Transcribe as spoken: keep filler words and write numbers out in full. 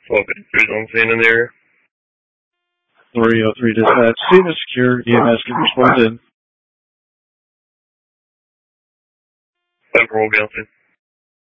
twelve fifty-three on scene in the area. three oh three dispatch. Scene is secure. E M S can respond in. Central will be on scene.